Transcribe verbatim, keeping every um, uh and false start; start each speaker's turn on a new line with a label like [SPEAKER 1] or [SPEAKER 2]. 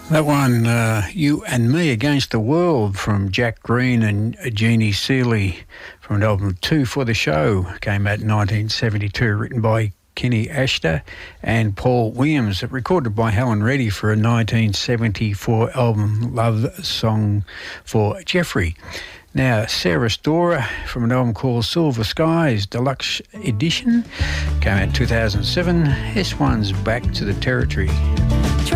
[SPEAKER 1] That one, uh, You and Me Against the World, from Jack Green and Jeannie Seeley, from an album Two for the Show, came out in nineteen seventy-two, written by Kenny Ashton and Paul Williams, recorded by Helen Reddy for a nineteen seventy-four album Love Song for Jeffrey. Now, Sarah Storer, from an album called Silver Skies Deluxe Edition, came out in two thousand seven. This one's Back to the Territory.